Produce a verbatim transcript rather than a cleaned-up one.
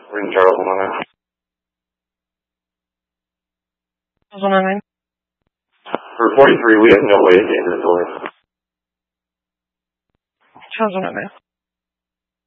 We're in Charles one oh nine. Charles one oh nine. For forty-three, we have no way to get into the building. Charles one oh nine.